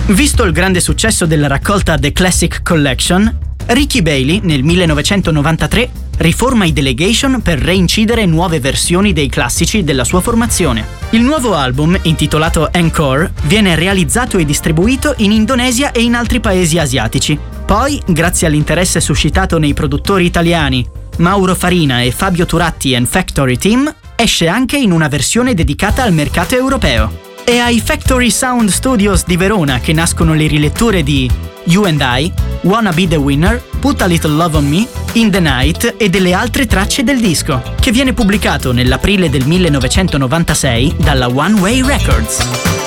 Visto il grande successo della raccolta The Classic Collection, Ricky Bailey, nel 1993, riforma i Delegation per reincidere nuove versioni dei classici della sua formazione. Il nuovo album, intitolato Encore, viene realizzato e distribuito in Indonesia e in altri paesi asiatici. Poi, grazie all'interesse suscitato nei produttori italiani Mauro Farina e Fabio Turatti and Factory Team, esce anche in una versione dedicata al mercato europeo. È ai Factory Sound Studios di Verona che nascono le riletture di You and I, Wanna Be the Winner, Put a Little Love on Me, In the Night e delle altre tracce del disco, che viene pubblicato nell'aprile del 1996 dalla One Way Records.